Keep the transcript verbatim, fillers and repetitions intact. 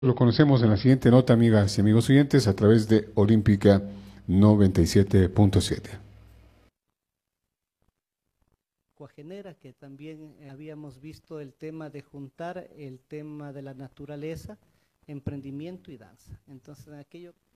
Lo conocemos en la siguiente nota, amigas y amigos oyentes, a través de Olímpica noventa y siete punto siete. Cuajenera, que también eh, habíamos visto el tema de juntar el tema de la naturaleza, emprendimiento y danza. Entonces, aquello